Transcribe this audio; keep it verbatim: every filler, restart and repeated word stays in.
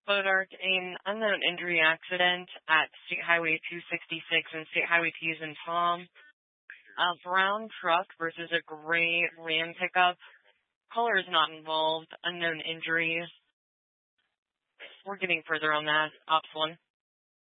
Bodark, an unknown injury accident at State Highway two sixty-six and State Highway two in Tom. A brown truck versus a gray Ram pickup. Caller is not involved. Unknown injuries. We're getting further on that. Ops one.